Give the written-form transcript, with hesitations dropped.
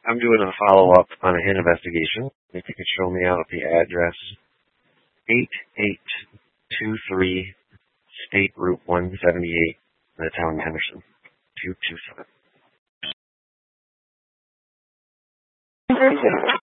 I'm doing a follow-up on a hit investigation. If you could show me out the address, 8823 State Route 178 in the town of Henderson, 227.